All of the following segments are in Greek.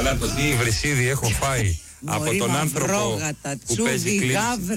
Καλά, το τι βρυσίδι έχω φάει από τον άνθρωπο που παίζει κλίνη.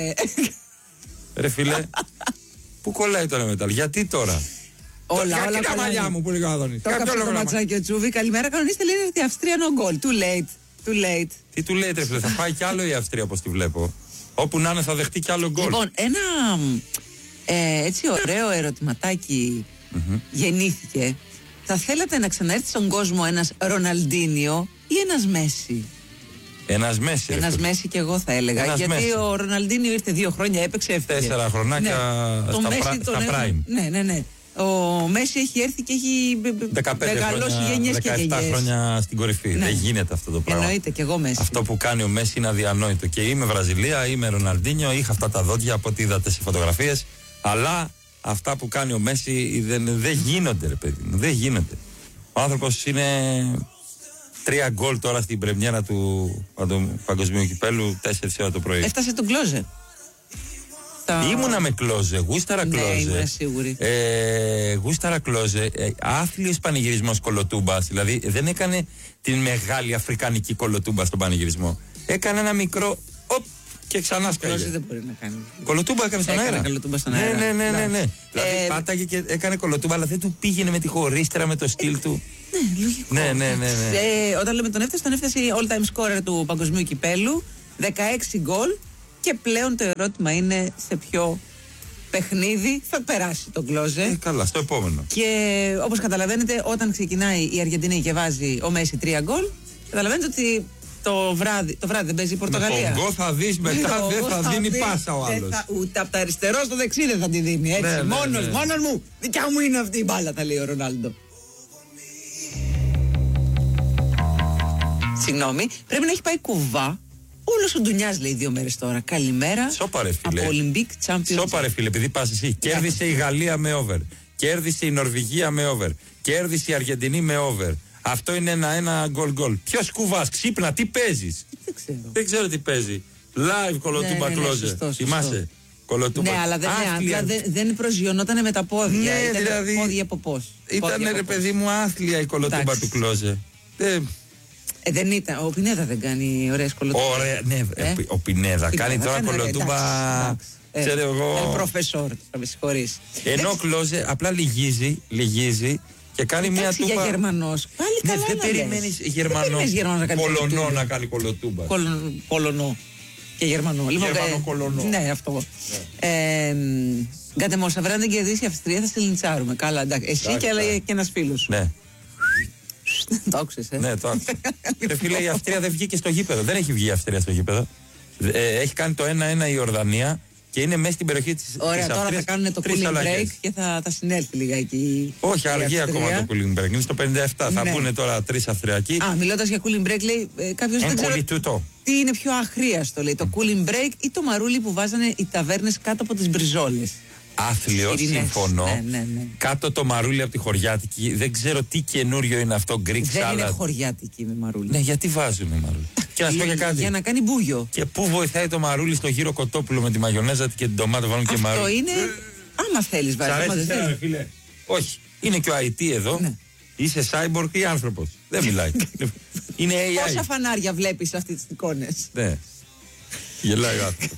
Ρε φίλε, πού κολλάει το μετάλλ, γιατί τώρα? Όλα τα μαλλιά μου που λέει ο Αδόνης. Το καφέ το ματσάκι ο Τσούβι. Καλημέρα, κανονίστε λέει ότι η Αυστρία no goal. Too late. Τι του λέει, ρε φίλε, θα φάει κι άλλο η Αυστρία όπως τη βλέπω. Όπου να είναι θα δεχτεί κι άλλο γκολ. Λοιπόν, ένα έτσι ωραίο ερωτηματάκι γεννήθηκε. Θα θέλατε να ξαναέρθει στον κόσμο ένας Ροναλντίνιο ή ένας Μέση? Ένας Μέση και εγώ θα έλεγα. Γιατί Μέση. Ο Ροναλντίνιο ήρθε 2 χρόνια, έπαιξε, έφυγε. 4 χρονάκια στα prime. Ναι. Ο Μέση έχει έρθει και έχει μεγαλώσει γενιές και γενιές. 17 χρόνια στην κορυφή. Ναι. Δεν γίνεται αυτό το πράγμα. Εννοείται και εγώ Μέση. Αυτό που κάνει ο Μέση είναι αδιανόητο. Και είμαι Βραζιλία, είμαι Ροναλντίνιο, είχα αυτά τα δόντια από ό,τι είδατε σε φωτογραφίες. Αλλά αυτά που κάνει ο Μέση δεν γίνονται, ρε παιδί μου. Δεν γίνονται. Ο άνθρωπος είναι 3 γκολ τώρα στην πρεμιέρα του Παγκοσμίου Κυπέλου, 4 ώρα το πρωί. Έφτασε τον Κλόζε. Ήμουνα με Κλόζε, γούσταρα Κλόζε. Ναι, ήμουν σίγουρη. Γούσταρα Κλόζε, άθλιος πανηγυρισμός κολοτούμπας. Δηλαδή δεν έκανε την μεγάλη αφρικανική κολοτούμπα στον πανηγυρισμό. Έκανε ένα μικρό και ξανά σκάγε. Κλόζε δεν μπορεί να κάνει. Κολοτούμπα έκανε στον αέρα. Ναι. Δηλαδή πάταγε και έκανε κολοτούμπα, αλλά δεν του πήγαινε με τη χωρίστρα, με το στυλ του. Ναι, λογικό. Ναι. Όταν λέμε τον έφτασε η all time scorer του Παγκοσμίου Κυπέλου, 16 γκολ. Και πλέον το ερώτημα είναι σε ποιο παιχνίδι θα περάσει τον Κλόζε. Καλά, στο επόμενο. Και όπως καταλαβαίνετε, όταν ξεκινάει η Αργεντινή και βάζει ο Μέση 3 γκολ, καταλαβαίνετε ότι το βράδυ δεν παίζει η Πορτογαλία. Με τον γκολ θα δεις μετά, δεν θα δίνει πάσα ο άλλος. Ούτε από τα αριστερό στο δεξί δεν θα τη δίνει. Έτσι, μόνος μου, δικιά μου είναι αυτή η μπάλα, θα λέει ο Ρονάλντο. Συγγνώμη, πρέπει να έχει πάει κουβά. Όλος ο Ντουνιάς λέει 2 μέρες τώρα. Καλημέρα. Σοπαρε φίλε. Από Olympic Champions. Σοπαρε φίλε, επειδή πας εσύ. Κέρδισε η Γαλλία με over. Κέρδισε η Νορβηγία με over. Κέρδισε η Αργεντινή με over. Αυτό είναι ένα γκολ. Ποιος κουβάς, ξύπνα, τι παίζεις? Δεν ξέρω τι παίζει. Live κολοτούμπα Κλόζε. Θυμάσαι? Ναι, αλλά δεν προσγειωνόταν με τα πόδια. Ναι, ήταν δηλαδή. Πόδια από πώς. Ήταν ρε παιδί μου άθλια η κολοτούμπα του Κλόζε. Δεν ήταν. Ο Πινέδα δεν κάνει ωραίες κολοτούμπες. Ωραία, ναι, ο Πινέδα κάνει τώρα κολοτούμπα. Ξέρω εγώ. Προφεσόρ, θα με συγχωρείς. Ενώ Κλόζε απλά λυγίζει και κάνει μια τούμπα. Για Γερμανός. Πάλι καλά. Δεν περιμένεις Γερμανό. Πολωνό να κάνει κολοτούμπα. Πολωνό και Γερμανό. Γερμανο-Κολωνό. Ναι, αυτό. Γκατεμόσα, βράδυ δεν κερδίσει η Αυστρία, θα σε λιντσάρουμε. Καλά, εντάξει. Εσύ και ένας φίλος. Ναι. Το άκουσες, Ναι, το άκουσα. Φίλε, η Αυστρία δεν βγήκε στο γήπεδο. Δεν έχει βγει η Αυστρία στο γήπεδο. Έχει κάνει το 1-1 η Ορδανία και είναι μέσα στην περιοχή της Αυστρίας. Ωραία, τώρα θα κάνουν το cooling break και θα συνέλθει λιγάκι. Όχι, αργεί ακόμα το cooling break. Είναι στο 57. Θα μπουν τώρα 3 Αυστριακοί. Μιλώντας για cooling break, λέει κάποιος δεν ξέρει τι είναι πιο αχρίαστο. Λέει το cooling break ή το μαρούλι που βάζανε οι ταβέρνες κάτω από τις μπριζόλες. Άθλιο, συμφωνώ. Ναι. Κάτω το μαρούλι από τη χωριάτικη. Δεν ξέρω τι καινούριο είναι αυτό. Greek salad. Δεν είναι χωριάτικη με μαρούλι. Ναι, γιατί βάζουμε μαρούλι? Και να σου πω και κάτι. Για να κάνει μπούγιο. Και πού βοηθάει το μαρούλι στο γύρο κοτόπουλο με τη μαγιονέζα και την ντομάτα βάλουν και μαρούλι. Αυτό είναι. Άμα θέλεις, βάζει. Φίλε. Όχι. Είναι και ο IT εδώ. Ναι. Είσαι cyborg ή άνθρωπος? Δεν μιλάει. Είναι AI. Πόσα φανάρια βλέπεις αυτές τις εικόνες? Ναι. Γελάει ο άνθρωπος.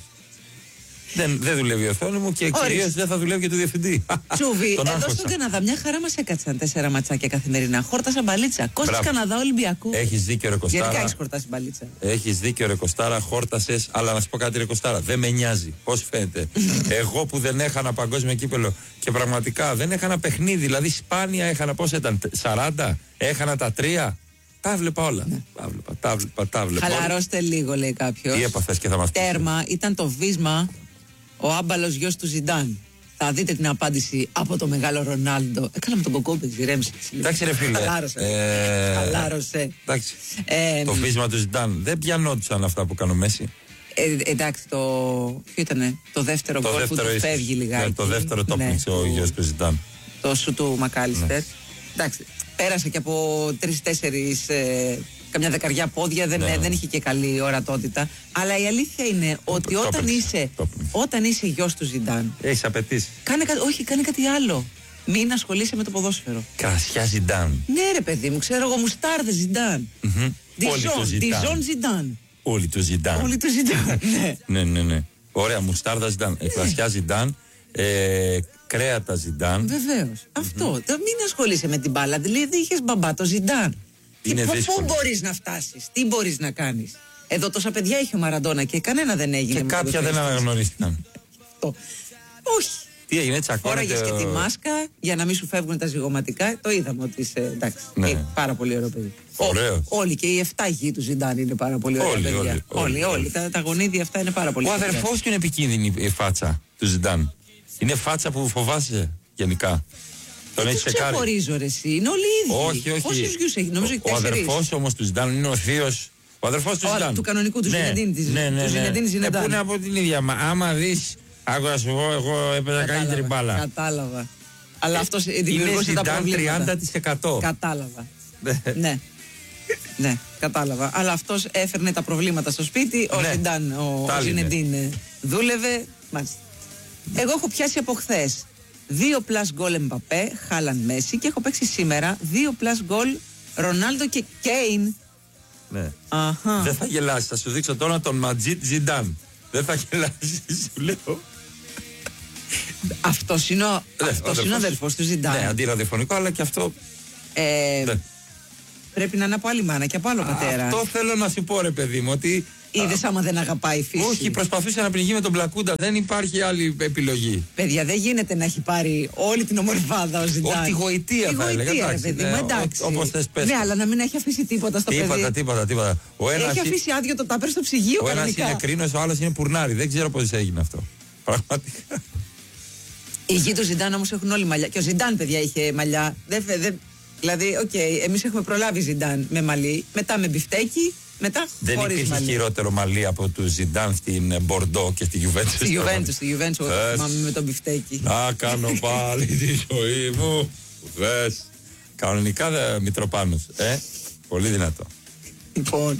Δεν δουλεύει η οθόνη μου και κυρίως δεν θα δουλεύει και το διευθυντή. Τσούβι, εδώ στον Καναδά μια χαρά μας έκατσαν 4 ματσάκια καθημερινά. Χόρτασα μπαλίτσα. Κώστας Καναδά Ολυμπιακό. Έχεις δίκιο ρε Κωστάρα. Γιατί έχεις χορτάσει μπαλίτσα? Έχεις δίκιο ρε Κωστάρα, χόρτασες, αλλά να σου πω κάτι ρε Κωστάρα. Δεν με νοιάζει. Πώς φαίνεται? Εγώ που δεν έχανα παγκόσμιο κύπελο και πραγματικά δεν έχανα παιχνίδι, δηλαδή σπάνια έχανα, πώς ήταν, 40, έχανα τα 3. Τα βλέπα όλα. Τα βλέπα. Χαλαρώστε λίγο, λέει κάποιος. Τι έπαθες και θα μας πεις? Τέρμα ήταν το βίσμα. Ο άμπαλος γιος του Ζιντάν. Θα δείτε την απάντηση από το μεγάλο Ρονάλντο. Έκανα με τον κοκόπεδη, ηρέμησε. Εντάξει ρε φίλε. Χαλάρωσε. Εντάξει. Το βίσμα του Ζιντάν. Δεν πιανόντουσαν αυτά που κάνω Μέση. Εντάξει, ποιο ήτανε? Το δεύτερο γκολ που του φεύγει λιγάκι. Το δεύτερο το πνίξε ο γιος του Ζιντάν. Το σου του Μακάλιστερ. Εντάξει, πέρασε και από 3-4 καμιά δεκαριά πόδια, δεν είχε και καλή ορατότητα. Αλλά η αλήθεια είναι ότι όταν είσαι γιος του Ζιντάν. Έχεις απαιτήσει. Όχι, κάνει κάτι άλλο. Μην ασχολείσαι με το ποδόσφαιρο. Κρασιά Ζιντάν. Ναι, ρε παιδί μου, ξέρω εγώ, μουστάρδες Ζιντάν. Διζόν Ζιντάν. Όλοι του Ζιντάν. Όλοι του Ζιντάν. Ναι. Ωραία, μουστάρδα Ζιντάν. Κρασιά Ζιντάν. Κρέατα Ζιντάν. Βεβαίως. Αυτό. Μην ασχολείσαι με την μπάλα. Δηλαδή είχες μπαμπά το Ζιντάν. Και πού μπορείς να φτάσεις, τι μπορείς να κάνεις. Εδώ τόσα παιδιά είχε ο Μαραντόνα και κανένα δεν έγινε. Και κάποια δεν αναγνωρίστηκαν. Όχι. Τι έγινε, τσακώνεται. Φόραγες και τη μάσκα για να μην σου φεύγουν τα ζυγωματικά. Το είδαμε ότι είσαι εντάξει. Ναι. Πάρα πολύ ωραίο παιδί. Όλοι και οι 7 γη του Ζιντάν είναι πάρα πολύ ωραία παιδιά. Όλοι. Τα γονίδια αυτά είναι πάρα πολύ ωραία. Ο αδερφός του είναι επικίνδυνη η φάτσα του Ζιντάν. Είναι φάτσα που φοβάσαι γενικά. Τον έχει τσεκάρει. Δεν ξεχωρίζω ρε εσύ, είναι όλοι ίδιοι. Όχι. Πόσους γιους έχει, νομίζω έχει 4. Ο αδερφός όμως του Ζιντάν είναι ο θείος. Ο αδερφός του Ζιντάν. Του κανονικού, του Ζινεντίν Ζινεντάν. Πού είναι από την ίδια. Άμα δεις, άκουσα σου εγώ έπαιζα καλύτερη μπάλα. Κατάλαβα. Αλλά αυτός δημιουργούσε τα προβλήματα. 30%. Κατάλαβα. Ναι, κατάλαβα. Αλλά αυτός έφερνε τα προβλήματα στο σπίτι. Ο Ζιντάν, ο Ζινεντίν δούλευε. Μάλιστα. Εγώ έχω πιάσει από χθες 2+ γκολ Εμπαπέ, Χάλαν Μέση και έχω παίξει σήμερα 2+ γκολ Ρονάλντο και Κέιν. Ναι. Δεν θα γελάσεις, θα σου δείξω τώρα τον Ματζίτ Ζιντάν. Δεν θα γελάσεις, σου λέω. Αυτός είναι ο αδερφός του Ζιντάν. Ναι, αντιραδιοφωνικό, αλλά και αυτό. Πρέπει να είναι από άλλη μάνα και από άλλο πατέρα. Αυτό θέλω να σου πω, ρε παιδί μου, ότι. Είδες άμα δεν αγαπάει η φύση. Όχι, προσπαθούσε να πνιγεί με τον Πλακούντα. Δεν υπάρχει άλλη επιλογή. Παιδιά, δεν γίνεται να έχει πάρει όλη την ομορφάδα ο Ζιντάν. Όχι, τη γοητεία θα έλεγα. Ρε παιδί μου, εντάξει. Όπως θες πες. Ναι, αλλά να μην έχει αφήσει τίποτα στο παιδί. Τίποτα. Έχει αφήσει άδειο το τάπερ στο ψυγείο. Ο ένας είναι κρίνος, ο άλλος είναι πουρνάρι. Δεν ξέρω πώς έγινε αυτό. Πραγματικά. Οι γη του Ζιντάν όμως έχουν όλοι μαλλιά. Και ο Ζιντάν, παιδιά, είχε μαλλιά. Δηλαδή, εμείς έχουμε προλάβει Ζιντάν με μαλλί, μετά με μπιφτέκι. Μετά, δεν υπήρχε χειρότερο μαλλί από του Ζιντάν στην Μπορντό και στη Γιουβέντους. Στη Γιουβέντους, θυμάμαι με τον μπιφτέκι. Να κάνω πάλι τη ζωή μου. Δες. Κανονικά Μητροπάνους. Πολύ δυνατό. Λοιπόν,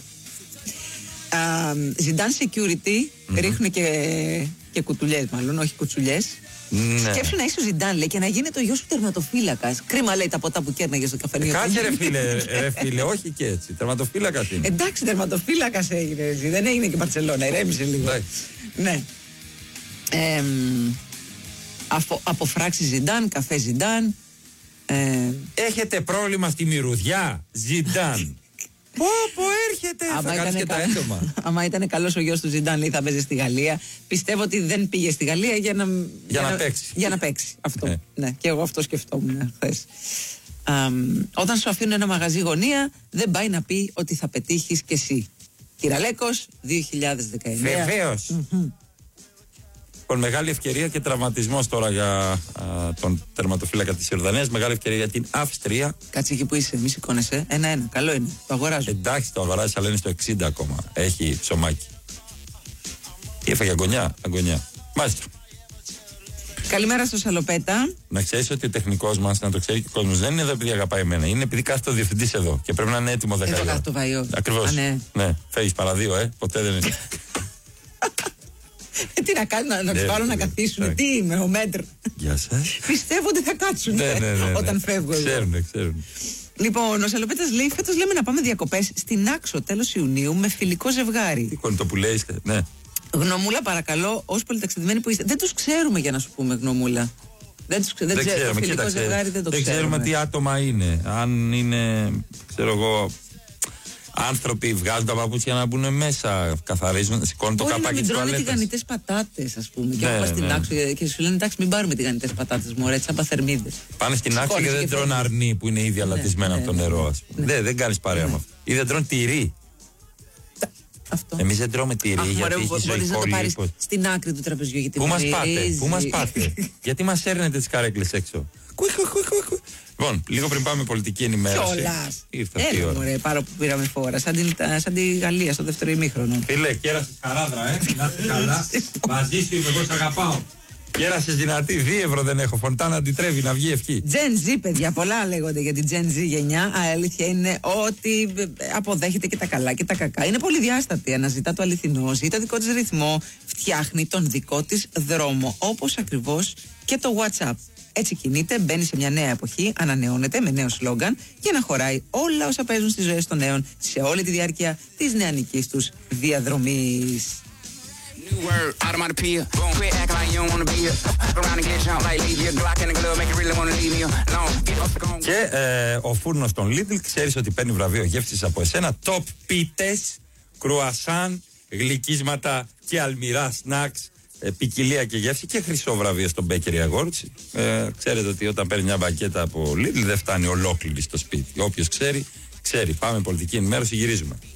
Ζιντάν Security ρίχνουν και κουτουλιές, μάλλον, όχι κουτσουλιές. Ναι. Σκέψου να είσαι ο Ζιντάν, λέει, και να γίνεται ο γιος σου τερματοφύλακας. Κρίμα, λέει, τα ποτά που κέρναγε στο καφενείο. Κάτσε ρε φίλε, όχι και έτσι. Τερματοφύλακας είναι. Εντάξει, τερματοφύλακας έγινε εσύ. Δεν έγινε και Μπαρτσελόνα, ηρέμησε λίγο. Ναι. Από φράξη Ζιντάν, καφέ Ζιντάν. Έχετε πρόβλημα στη μυρωδιά, Ζιντάν. Πω έρχεται, θα κάνεις και τα έντομα. Άμα ήταν καλός ο γιος του Ζιντάν, λέει, θα παίζει στη Γαλλία. Πιστεύω ότι δεν πήγε στη Γαλλία για να παίξει. Αυτό. Ναι, και εγώ αυτό σκεφτόμουν χθες. Όταν σου αφήνουν ένα μαγαζί γωνία, δεν πάει να πει ότι θα πετύχεις κι εσύ. Κυραλέκος, 2019. Βεβαίως. Μεγάλη ευκαιρία και τραυματισμός τώρα για τον τερματοφύλακα της Ιορδανίας. Μεγάλη ευκαιρία για την Αυστρία. Κάτσε εκεί που είσαι, μη σηκώνεσαι. 1-1. Καλό είναι. Το αγοράζω. Εντάξει, το αγοράζει, αλλά είναι στο 60 ακόμα. Έχει ψωμάκι. Έφαγε αγωνιά. Μάλιστα. Καλημέρα στο Σαλοπέτα. Να ξέρεις ότι ο τεχνικός μας, να το ξέρει και ο κόσμος, δεν είναι εδώ επειδή αγαπάει εμένα. Είναι επειδή κάθεται ο διευθυντής εδώ και πρέπει να είναι έτοιμο 10 εδώ κάθεται το βαϊό. Ακριβώς. Ναι, φεύγεις παρά 2, ποτέ δεν είναι. Τι να κάνουν, να τους βάλουν να καθίσουν. Τι είμαι, ο μέτρο. Γεια σας. Πιστεύω ότι θα κάτσουν όταν φεύγω εγώ. Ξέρουν. Λοιπόν, ο Σαλοπέτας λέει: φέτος λέμε να πάμε διακοπές στην Άξο τέλος Ιουνίου με φιλικό ζευγάρι. Τι κονιτό που λέει, ναι. Γνωμούλα, παρακαλώ, ως πολυταξιδεμένοι που είστε. Δεν τους ξέρουμε, για να σου πούμε, Γνωμούλα. Δεν ξέρουμε. Το φιλικό ζευγάρι δεν το ξέρουμε. Δεν ξέρουμε τι άτομα είναι. Αν είναι, ξέρω εγώ, άνθρωποι βγάζουν τα παπούτσια να μπουν μέσα, καθαρίζουν, σηκώνουν το καπάκι της τουαλέτας. Μπορεί να μην τρώνε τηγανιτές πατάτες, ας πούμε. Και έχουμε στην Άξο και σου λένε: εντάξει, μην πάρουμε τηγανιτές πατάτες, μωρέ, έτσι απαθερμίδες. Πάνε στην Άξο και δεν τρώνε αρνί που είναι ήδη αλατισμένα από το νερό, ας πούμε. Δεν κάνεις παρέα με αυτό. Ή δεν τρώνε τυρί. Εμείς δεν τρώμε τυρί γιατί έχει ζωικό λίπος. Στην άκρη του τραπεζιού, γιατί πού μας πάτε, γιατί μας έρνετε τις καρέκλες έξω. Λοιπόν, λίγο πριν πάμε πολιτική ενημέρωση. Ήρθε αυτή η ώρα. Έλα, πάρω που πήραμε φόρα. Σαν τη Γαλλία στο δεύτερο ημίχρονο. Φίλε, κέρασες χαράδρα, να είσαι καλά. Μαζί σου είμαι, εγώ σ' αγαπάω. Κέρασες δυνατή, 2 ευρώ δεν έχω. Φωντάνα αντιτρέβει να βγει ευχή. Gen Z, παιδιά, πολλά λέγονται για την Gen Z γενιά. Αλήθεια είναι ότι αποδέχεται και τα καλά και τα κακά. Είναι πολύ διάστατη. Αναζητά το αληθινό, ζει το δικό της ρυθμό, φτιάχνει τον δικό της δρόμο. Όπως ακριβώς και το WhatsApp. Έτσι κινείται, μπαίνει σε μια νέα εποχή, ανανεώνεται με νέο σλόγγαν για να χωράει όλα όσα παίζουν στις ζωές των νέων σε όλη τη διάρκεια της νεανικής τους διαδρομής. Και ο φούρνος των Lidl, ξέρεις ότι παίρνει βραβείο γεύσης από εσένα. Top πίτες, κρουασάν, γλυκίσματα και αλμυρά σνακς, ποικιλία και γεύση, και χρυσό βραβείο στον Bakery Awards. Ξέρετε ότι όταν παίρνει μια μπακέτα από Lidl δεν φτάνει ολόκληρη στο σπίτι. Όποιος ξέρει, ξέρει. Πάμε πολιτική ενημέρωση, γυρίζουμε.